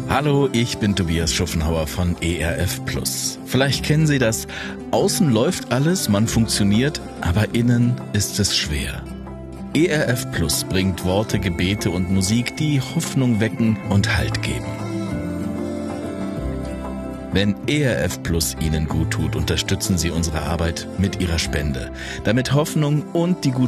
Hallo, ich bin Tobias Schuffenhauer von ERF Plus. Vielleicht kennen Sie das. Außen läuft alles, man funktioniert, aber innen ist es schwer. ERF Plus bringt Worte, Gebete und Musik, die Hoffnung wecken und Halt geben. Wenn ERF Plus Ihnen gut tut, unterstützen Sie unsere Arbeit mit Ihrer Spende, damit Hoffnung und die gute